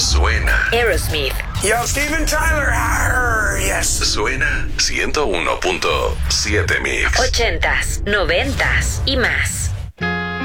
suena. Aerosmith. Yo, Steven Tyler. Arr, yes. Suena 101.7 Mix. 80s, 90s y más.